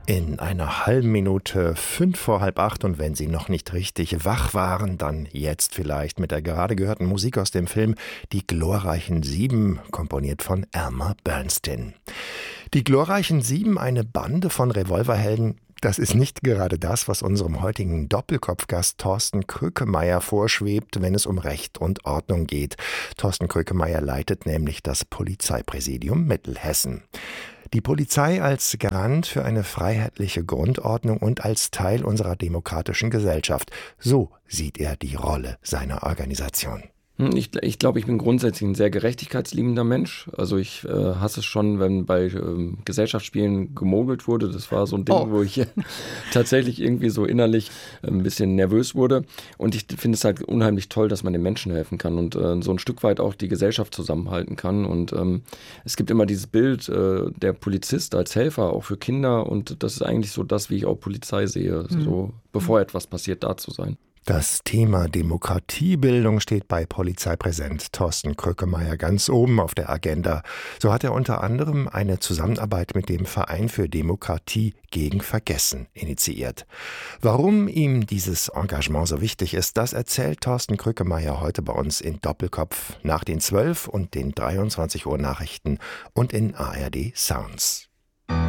In einer halben Minute 7:55 und wenn Sie noch nicht richtig wach waren, dann jetzt vielleicht mit der gerade gehörten Musik aus dem Film Die glorreichen Sieben, komponiert von Elmer Bernstein. Die glorreichen Sieben, eine Bande von Revolverhelden, das ist nicht gerade das, was unserem heutigen Doppelkopfgast Thorsten Krückemeier vorschwebt, wenn es um Recht und Ordnung geht. Thorsten Krückemeier leitet nämlich das Polizeipräsidium Mittelhessen. Die Polizei als Garant für eine freiheitliche Grundordnung und als Teil unserer demokratischen Gesellschaft. So sieht er die Rolle seiner Organisation. Ich glaube, ich bin grundsätzlich ein sehr gerechtigkeitsliebender Mensch. Also ich hasse es schon, wenn bei Gesellschaftsspielen gemogelt wurde. Das war so ein Ding, wo ich tatsächlich irgendwie so innerlich ein bisschen nervös wurde. Und ich finde es halt unheimlich toll, dass man den Menschen helfen kann und so ein Stück weit auch die Gesellschaft zusammenhalten kann. Und es gibt immer dieses Bild, der Polizist als Helfer, auch für Kinder. Und das ist eigentlich so das, wie ich auch Polizei sehe, so bevor etwas passiert, da zu sein. Das Thema Demokratiebildung steht bei Polizeipräsident Thorsten Krückemeier ganz oben auf der Agenda. So hat er unter anderem eine Zusammenarbeit mit dem Verein für Demokratie gegen Vergessen initiiert. Warum ihm dieses Engagement so wichtig ist, das erzählt Thorsten Krückemeier heute bei uns in Doppelkopf nach den 12 und den 23 Uhr Nachrichten und in ARD Sounds.